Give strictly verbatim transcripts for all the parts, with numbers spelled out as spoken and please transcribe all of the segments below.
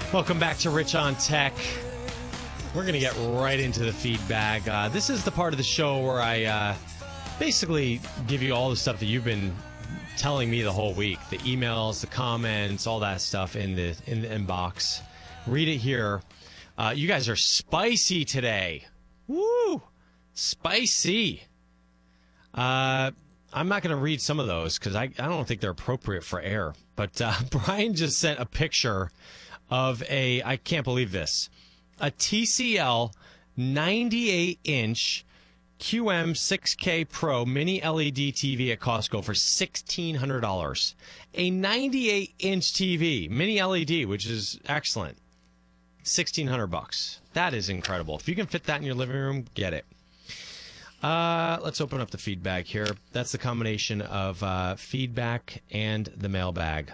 Welcome back to Rich on Tech. We're going to get right into the feedback. Uh, this is the part of the show where I uh, basically give you all the stuff that you've been telling me the whole week. The emails, the comments, all that stuff in the in the inbox. Read it here. Uh, you guys are spicy today. Woo! Spicy. Uh, I'm not going to read some of those because I, I don't think they're appropriate for air. But uh, Brian just sent a picture of a, I can't believe this, a T C L ninety-eight inch Q M six K Pro mini L E D T V at Costco for sixteen hundred dollars. A ninety-eight inch T V, mini L E D, which is excellent. sixteen hundred bucks. That is incredible. If you can fit that in your living room, get it. Uh, let's open up the feedback here. That's the combination of uh, feedback and the mailbag.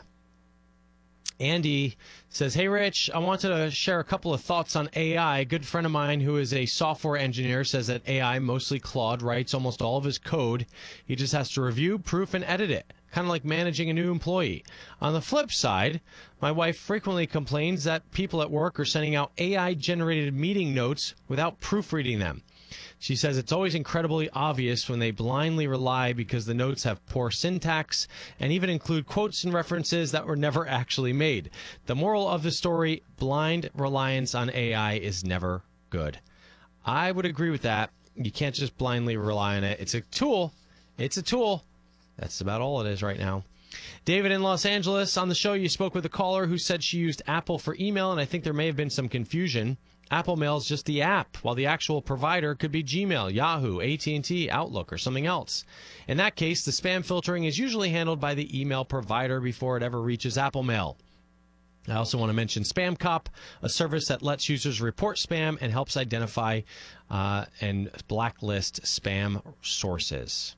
Andy says, hey, Rich, I wanted to share a couple of thoughts on A I. A good friend of mine who is a software engineer says that A I, mostly Claude, writes almost all of his code. He just has to review, proof, and edit it, kind of like managing a new employee. On the flip side, my wife frequently complains that people at work are sending out A I-generated meeting notes without proofreading them. She says it's always incredibly obvious when they blindly rely because the notes have poor syntax and even include quotes and references that were never actually made. The moral of the story, blind reliance on A I is never good. I would agree with that. You can't just blindly rely on it. It's a tool. It's a tool. That's about all it is right now. David in Los Angeles, on the show you spoke with a caller who said she used Apple for email, and I think there may have been some confusion. Apple Mail is just the app, while the actual provider could be Gmail, Yahoo, A T and T, Outlook, or something else. In that case, the spam filtering is usually handled by the email provider before it ever reaches Apple Mail. I also want to mention Spam Cop, a service that lets users report spam and helps identify uh, and blacklist spam sources.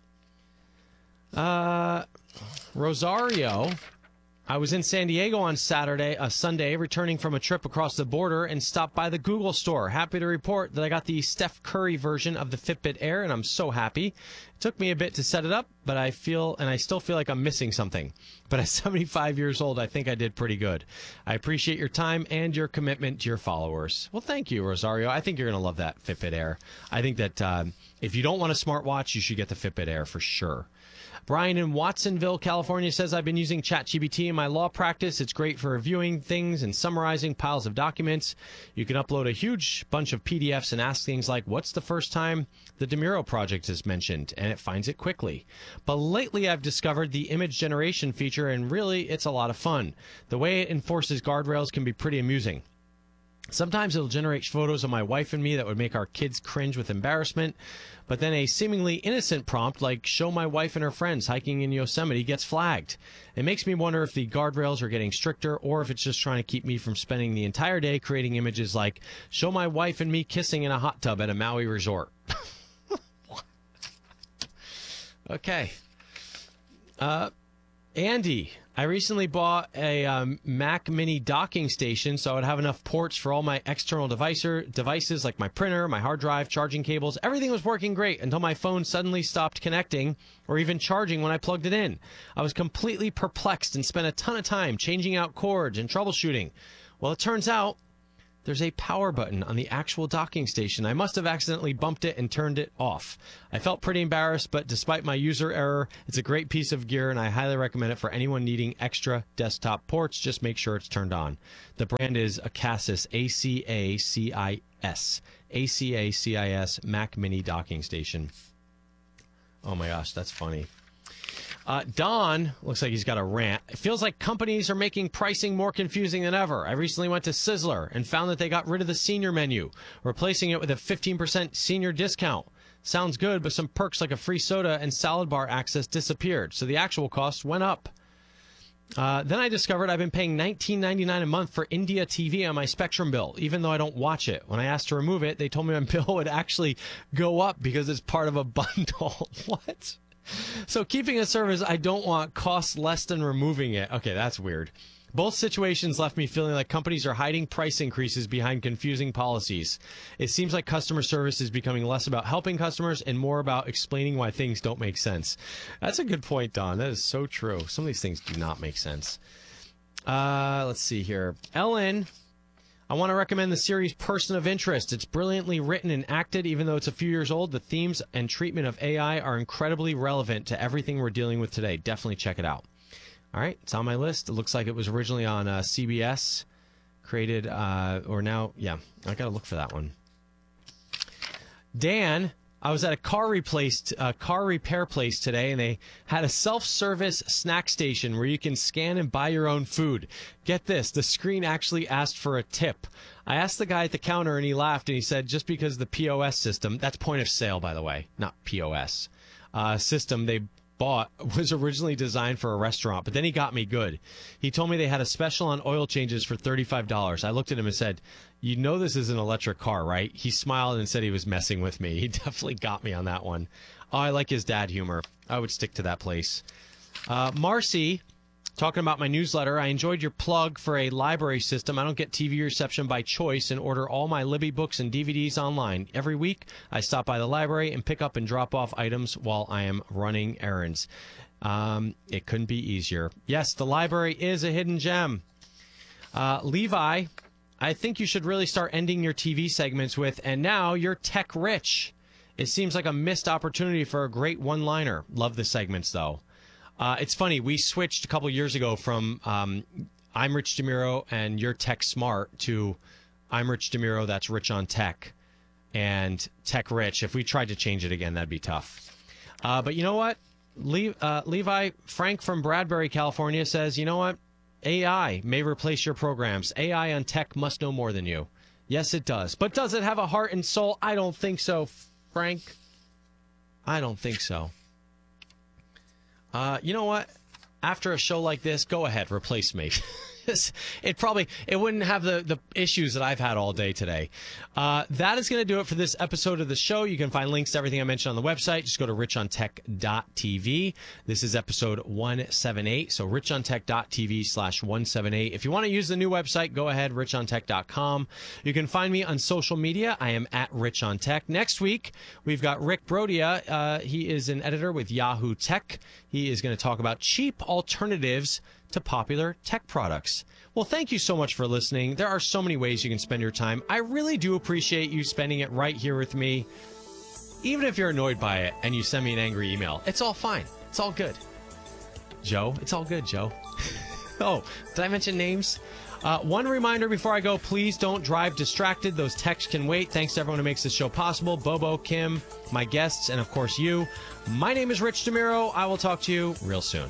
Uh, Rosario, I was in San Diego on Saturday, uh, Sunday, returning from a trip across the border and stopped by the Google store. Happy to report that I got the Steph Curry version of the Fitbit Air, and I'm so happy. It took me a bit to set it up, but I feel, and I still feel like I'm missing something. But at seventy-five years old, I think I did pretty good. I appreciate your time and your commitment to your followers. Well, thank you, Rosario. I think you're going to love that Fitbit Air. I think that um, if you don't want a smartwatch, you should get the Fitbit Air for sure. Brian in Watsonville, California says, I've been using ChatGPT in my law practice. It's great for reviewing things and summarizing piles of documents. You can upload a huge bunch of P D Fs and ask things like, what's the first time the DeMuro project is mentioned? And it finds it quickly. But lately I've discovered the image generation feature, and really it's a lot of fun. The way it enforces guardrails can be pretty amusing. Sometimes it'll generate photos of my wife and me that would make our kids cringe with embarrassment. But then a seemingly innocent prompt like show my wife and her friends hiking in Yosemite gets flagged. It makes me wonder if the guardrails are getting stricter or if it's just trying to keep me from spending the entire day creating images like show my wife and me kissing in a hot tub at a Maui resort. Okay. Uh, Andy, I recently bought a um, Mac Mini docking station so I would have enough ports for all my external devicer, devices like my printer, my hard drive, charging cables. Everything was working great until my phone suddenly stopped connecting or even charging when I plugged it in. I was completely perplexed and spent a ton of time changing out cords and troubleshooting. Well, it turns out there's a power button on the actual docking station. I must have accidentally bumped it and turned it off. I felt pretty embarrassed, but despite my user error, it's a great piece of gear, and I highly recommend it for anyone needing extra desktop ports. Just make sure it's turned on. The brand is Acacis, A C A C I S. A C A C I S Mac Mini Docking Station. Oh my gosh, that's funny. Uh, Don, looks like he's got a rant. It feels like companies are making pricing more confusing than ever. I recently went to Sizzler and found that they got rid of the senior menu, replacing it with a fifteen percent senior discount. Sounds good, but some perks like a free soda and salad bar access disappeared, so the actual cost went up. Uh, then I discovered I've been paying nineteen ninety-nine a month for India T V on my Spectrum bill, even though I don't watch it. When I asked to remove it, they told me my bill would actually go up because it's part of a bundle. What? So keeping a service I don't want costs less than removing it. Okay, that's weird. Both situations left me feeling like companies are hiding price increases behind confusing policies. It seems like customer service is becoming less about helping customers and more about explaining why things don't make sense. That's a good point, Don. That is so true. Some of these things do not make sense. Uh, let's see here. Ellen I want to recommend the series Person of Interest. It's brilliantly written and acted. Even though it's a few years old, the themes and treatment of A I are incredibly relevant to everything we're dealing with today. Definitely check it out. All right, it's on my list. It looks like it was originally on uh, C B S, created, uh, or now, yeah, I got to look for that one. Dan, I was at a car replaced uh, car repair place today, and they had a self-service snack station where you can scan and buy your own food. Get this, the screen actually asked for a tip. I asked the guy at the counter, and he laughed, and he said, just because the P O S system, that's point of sale, by the way, not P O S, uh, system they bought was originally designed for a restaurant, but then he got me good. He told me they had a special on oil changes for thirty-five dollars. I looked at him and said, you know this is an electric car, right? He smiled and said he was messing with me. He definitely got me on that one. Oh, I like his dad humor. I would stick to that place. Uh, Marcy, talking about my newsletter, I enjoyed your plug for a library system. I don't get T V reception by choice and order all my Libby books and D V Ds online. Every week, I stop by the library and pick up and drop off items while I am running errands. Um, it couldn't be easier. Yes, the library is a hidden gem. Uh, Levi, I think you should really start ending your T V segments with, and now you're tech rich. It seems like a missed opportunity for a great one-liner. Love the segments, though. Uh, it's funny, we switched a couple years ago from um, I'm Rich DeMuro and You're Tech Smart to I'm Rich DeMuro, that's Rich on Tech, and Tech Rich. If we tried to change it again, that'd be tough. Uh, but you know what? Le- uh, Levi, Frank from Bradbury, California says, you know what? A I may replace your programs. A I on tech must know more than you. Yes, it does. But does it have a heart and soul? I don't think so, Frank. I don't think so. Uh, you know what? After a show like this, go ahead, replace me. It probably it wouldn't have the, the issues that I've had all day today. Uh, that is going to do it for this episode of the show. You can find links to everything I mentioned on the website. Just go to rich on tech dot t v. This is episode one seventy-eight. So rich on tech dot t v slash one seventy-eight. If you want to use the new website, go ahead, rich on tech dot com. You can find me on social media. I am at richontech. Next week, we've got Rick Brodia. Uh, he is an editor with Yahoo Tech. He is going to talk about cheap alternatives to popular tech products. Well, thank you so much for listening. There are so many ways you can spend your time. I really do appreciate you spending it right here with me. Even if you're annoyed by it and you send me an angry email, it's all fine. It's all good. Joe, it's all good, Joe. Oh, did I mention names? Uh, one reminder before I go, please don't drive distracted. Those texts can wait. Thanks to everyone who makes this show possible. Bobo, Kim, my guests, and of course you. My name is Rich DeMuro. I will talk to you real soon.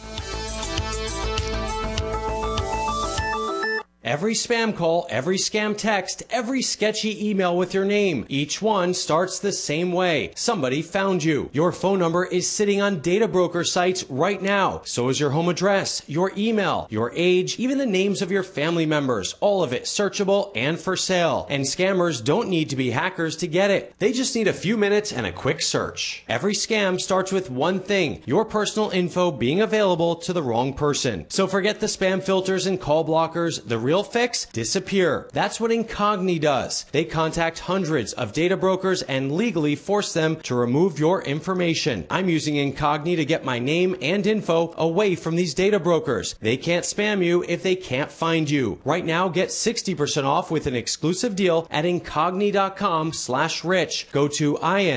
Every spam call, every scam text, every sketchy email with your name, each one starts the same way. Somebody found you. Your phone number is sitting on data broker sites right now. So is your home address, your email, your age, even the names of your family members. All of it searchable and for sale. And scammers don't need to be hackers to get it. They just need a few minutes and a quick search. Every scam starts with one thing, your personal info being available to the wrong person. So forget the spam filters and call blockers. The real fix? Disappear. That's what Incogni does. They contact hundreds of data brokers and legally force them to remove your information. I'm using Incogni to get my name and info away from these data brokers. They can't spam you if they can't find you. Right now, get sixty percent off with an exclusive deal at Incogni.com slash rich. Go to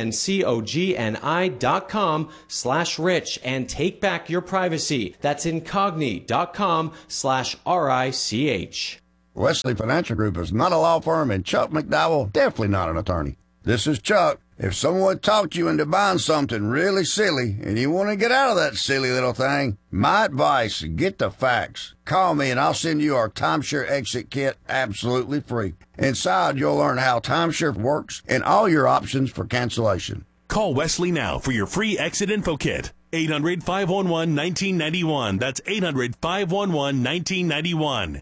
I-N-C-O-G-N-I dot com slash rich and take back your privacy. That's Incogni.com slash R-I-C-H. Wesley Financial Group is not a law firm, and Chuck McDowell definitely not an attorney. This is Chuck. If someone talked you into buying something really silly and you want to get out of that silly little thing, my advice, get the facts. Call me and I'll send you our Timeshare Exit Kit absolutely free. Inside, you'll learn how timeshare works and all your options for cancellation. Call Wesley now for your free Exit Info Kit. eight hundred, five one one, one nine nine one. That's eight hundred, five one one, one nine nine one.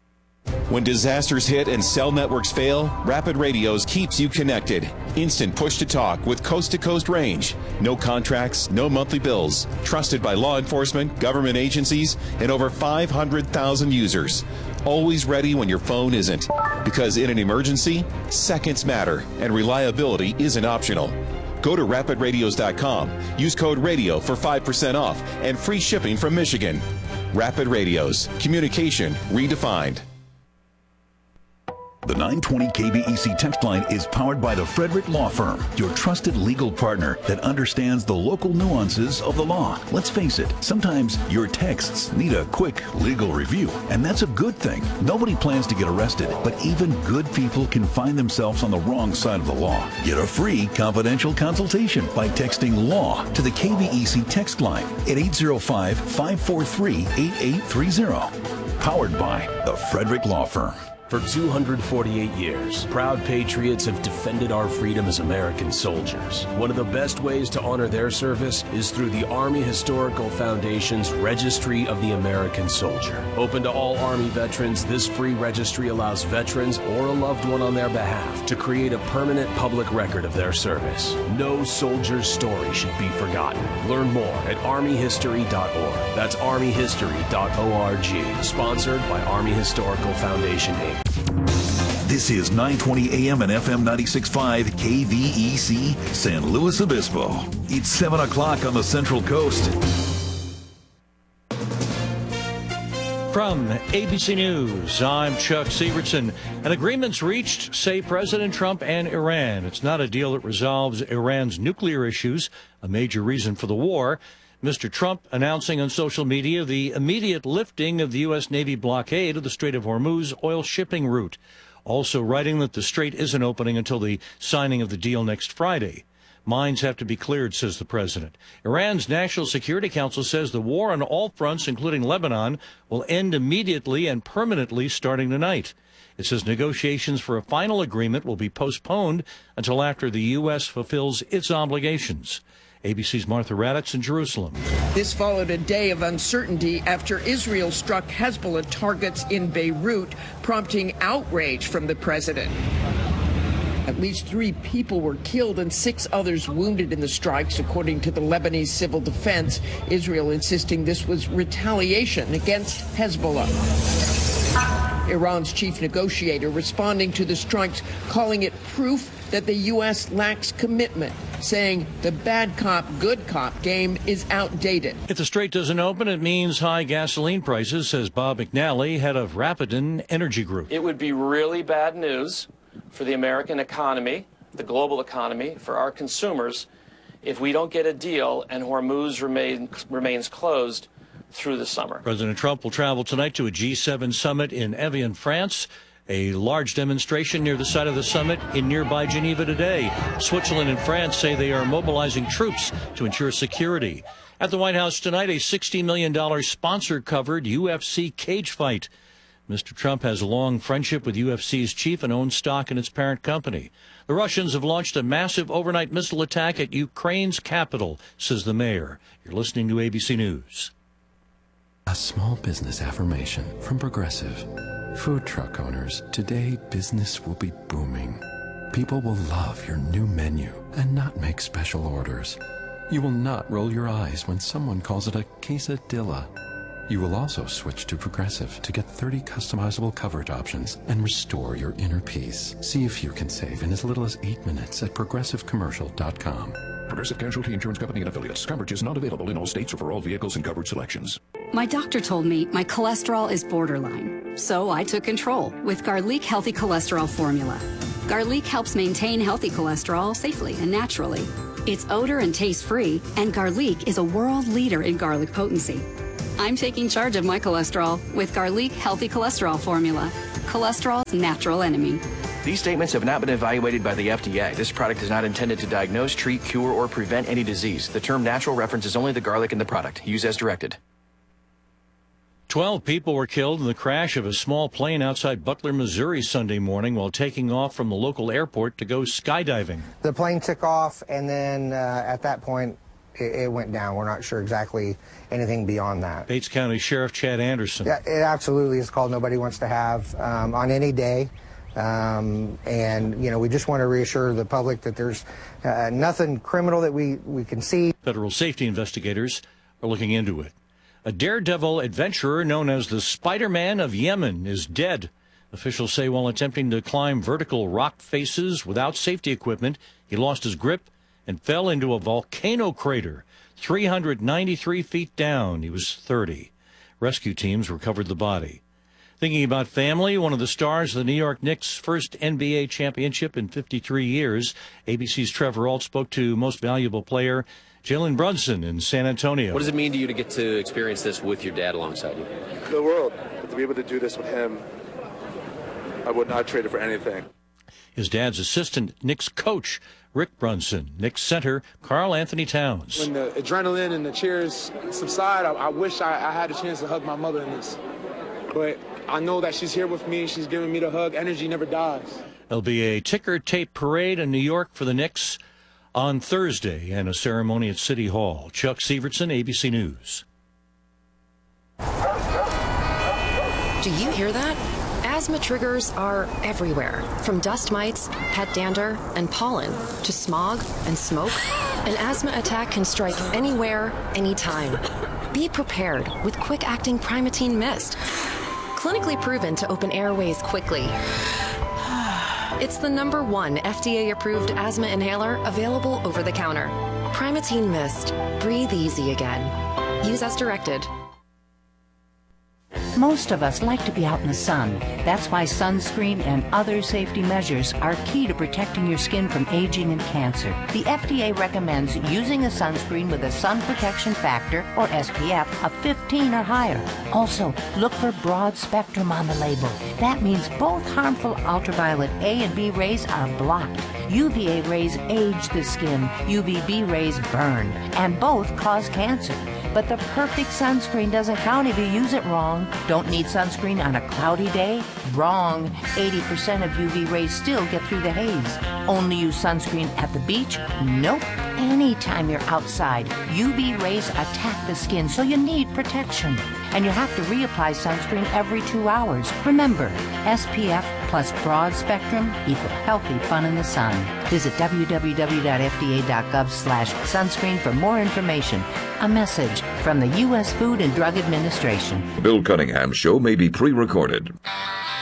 When disasters hit and cell networks fail, Rapid Radios keeps you connected. Instant push-to-talk with coast-to-coast range. No contracts, no monthly bills. Trusted by law enforcement, government agencies, and over five hundred thousand users. Always ready when your phone isn't. Because in an emergency, seconds matter, and reliability isn't optional. Go to rapid radios dot com. Use code RADIO for five percent off and free shipping from Michigan. Rapid Radios. Communication redefined. The nine twenty K V E C text line is powered by the Frederick Law Firm, your trusted legal partner that understands the local nuances of the law. Let's face it, sometimes your texts need a quick legal review, and that's a good thing. Nobody plans to get arrested, but even good people can find themselves on the wrong side of the law. Get a free confidential consultation by texting LAW to the K V E C text line at eight zero five, five four three, eight eight three zero. Powered by the Frederick Law Firm. For two hundred forty-eight years, proud patriots have defended our freedom as American soldiers. One of the best ways to honor their service is through the Army Historical Foundation's Registry of the American Soldier. Open to all Army veterans, this free registry allows veterans or a loved one on their behalf to create a permanent public record of their service. No soldier's story should be forgotten. Learn more at army history dot org. That's army history dot org. Sponsored by Army Historical Foundation, Incorporated. This is nine twenty A M and F M ninety-six point five K V E C, San Luis Obispo. It's seven o'clock on the Central Coast. From A B C News, I'm Chuck Severson. An agreement's reached, say President Trump and Iran. It's not a deal that resolves Iran's nuclear issues, a major reason for the war. Mister Trump announcing on social media the immediate lifting of the U S. Navy blockade of the Strait of Hormuz oil shipping route. Also writing that the strait isn't opening until the signing of the deal next Friday. Mines have to be cleared, says the president. Iran's National Security Council says the war on all fronts, including Lebanon, will end immediately and permanently starting tonight. It says negotiations for a final agreement will be postponed until after the U S fulfills its obligations. A B C's Martha Raddatz in Jerusalem. This followed a day of uncertainty after Israel struck Hezbollah targets in Beirut, prompting outrage from the president. At least three people were killed and six others wounded in the strikes, according to the Lebanese Civil Defense. Israel insisting this was retaliation against Hezbollah. Iran's chief negotiator responding to the strikes, calling it proof that the U S lacks commitment, saying the bad cop, good cop game is outdated. If the strait doesn't open, it means high gasoline prices, says Bob McNally, head of Rapidan Energy Group. It would be really bad news for the American economy, the global economy, for our consumers, if we don't get a deal and Hormuz remain, remains closed through the summer. President Trump will travel tonight to a G seven summit in Evian, France. A large demonstration near the site of the summit in nearby Geneva today. Switzerland and France say they are mobilizing troops to ensure security. At the White House tonight, a sixty million dollars sponsor-covered U F C cage fight. Mister Trump has a long friendship with U F C's chief and owns stock in its parent company. The Russians have launched a massive overnight missile attack at Ukraine's capital, says the mayor. You're listening to A B C News. A small business affirmation from Progressive. Food truck owners, today business will be booming. People will love your new menu and not make special orders. You will not roll your eyes when someone calls it a quesadilla. You will also switch to Progressive to get thirty customizable coverage options and restore your inner peace. See if you can save in as little as eight minutes at progressive commercial dot com. Progressive Casualty Insurance Company and Affiliates. Coverage is not available in all states or for all vehicles and coverage selections. My doctor told me my cholesterol is borderline, so I took control with Garlic Healthy Cholesterol Formula. Garlic helps maintain healthy cholesterol safely and naturally. It's odor and taste-free, and Garlic is a world leader in garlic potency. I'm taking charge of my cholesterol with Garlic Healthy Cholesterol Formula, cholesterol's natural enemy. These statements have not been evaluated by the F D A. This product is not intended to diagnose, treat, cure, or prevent any disease. The term natural references only the garlic in the product. Use as directed. Twelve people were killed in the crash of a small plane outside Butler, Missouri Sunday morning while taking off from the local airport to go skydiving. The plane took off, and then uh, at that point, it, it went down. We're not sure exactly anything beyond that. Bates County Sheriff Chad Anderson. Yeah, it absolutely is called nobody wants to have um, on any day. Um, and, you know, we just want to reassure the public that there's uh, nothing criminal that we, we can see. Federal safety investigators are looking into it. A daredevil adventurer known as the Spider-Man of Yemen is dead. Officials say while attempting to climb vertical rock faces without safety equipment, he lost his grip and fell into a volcano crater three hundred ninety-three feet down. He was thirty. Rescue teams recovered the body. Thinking about family, one of the stars of the New York Knicks' first N B A championship in fifty-three years, A B C's Trevor Ault spoke to most valuable player Jalen Brunson in San Antonio. What does it mean to you to get to experience this with your dad alongside you? The world. To be able to do this with him, I would not trade it for anything. His dad's assistant, Knicks coach, Rick Brunson, Knicks center, Karl Anthony Towns. When the adrenaline and the cheers subside, I, I wish I, I had a chance to hug my mother in this. But I know that she's here with me. She's giving me the hug. Energy never dies. There'll be a ticker tape parade in New York for the Knicks on Thursday and a ceremony at City Hall. Chuck Severson, A B C News. Do you hear that? Asthma triggers are everywhere, from dust mites, pet dander, and pollen, to smog and smoke. An asthma attack can strike anywhere, anytime. Be prepared with quick-acting Primatene Mist. Clinically proven to open airways quickly. It's the number one F D A-approved asthma inhaler available over the counter. Primatene Mist. Breathe easy again. Use as directed. Most of us like to be out in the sun. That's why sunscreen and other safety measures are key to protecting your skin from aging and cancer. The F D A recommends using a sunscreen with a sun protection factor, or S P F, of fifteen or higher. Also, look for broad spectrum on the label. That means both harmful ultraviolet A and B rays are blocked. U V A rays age the skin, U V B rays burn, and both cause cancer. But the perfect sunscreen doesn't count if you use it wrong. Don't need sunscreen on a cloudy day? Wrong. eighty percent of U V rays still get through the haze. Only use sunscreen at the beach? Nope. Anytime you're outside, U V rays attack the skin, so you need protection. And you have to reapply sunscreen every two hours. Remember, S P F plus broad spectrum equal healthy fun in the sun. Visit w w w dot f d a dot gov slash sunscreen for more information. A message from the U S Food and Drug Administration. Bill Cunningham Show may be pre-recorded.